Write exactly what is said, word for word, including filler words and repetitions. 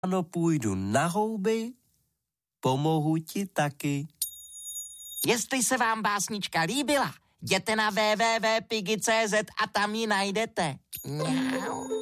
ráno půjdu na houby, pomohu ti taky. Jestli se vám básnička líbila, jděte na w w w tečka piggy tečka c z a tam ji najdete. Mňau.